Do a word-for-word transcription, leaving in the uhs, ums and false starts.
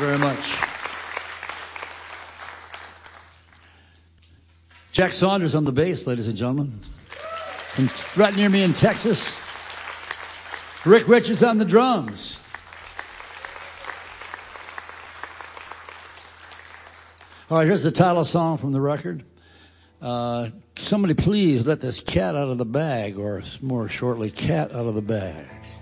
very much. Jack Saunders on the bass, ladies and gentlemen. From right near me in Texas. Rick Richards on the drums. All right, here's the title song from the record. Uh, somebody please let this cat out of the bag, or more shortly, cat out of the bag.